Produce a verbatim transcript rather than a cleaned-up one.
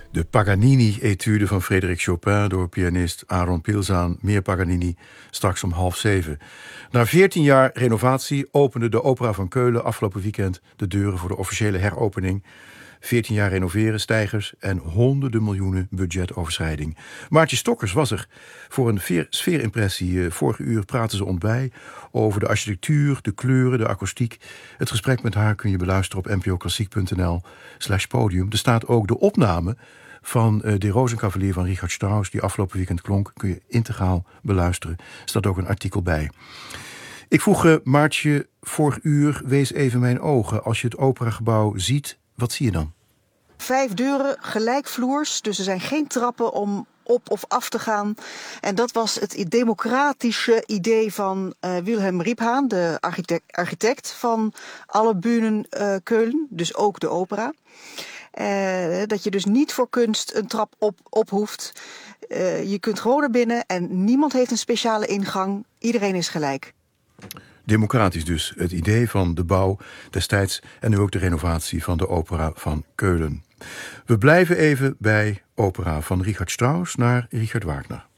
De Paganini-etude van Frédéric Chopin door pianist Aaron Pilzaan. Meer Paganini, straks om half zeven. Na veertien jaar renovatie opende de Opera van Keulen afgelopen weekend de deuren voor de officiële heropening. veertien jaar renoveren, stijgers en honderden miljoenen budgetoverschrijding. Maartje Stokkers was er voor een sfeerimpressie. Vorige uur praten ze ontbij over de architectuur, de kleuren, de akoestiek. Het gesprek met haar kun je beluisteren op npoklassiek.nl slash podium. Er staat ook de opname van uh, De Rozenkavalier van Richard Strauss, die afgelopen weekend klonk. Kun je integraal beluisteren. Er staat ook een artikel bij. Ik vroeg uh, Maartje vorig uur, wees even mijn ogen. Als je het operagebouw ziet, wat zie je dan? Vijf deuren, gelijkvloers, dus er zijn geen trappen om op of af te gaan. En dat was het democratische idee van uh, Wilhelm Riephaan, de architect, architect van alle Bühnen uh, Keulen, dus ook de opera. Uh, dat je dus niet voor kunst een trap op, op hoeft. Uh, je kunt gewoon naar binnen en niemand heeft een speciale ingang. Iedereen is gelijk. Democratisch dus, het idee van de bouw destijds en nu ook de renovatie van de opera van Keulen. We blijven even bij opera van Richard Strauss naar Richard Wagner.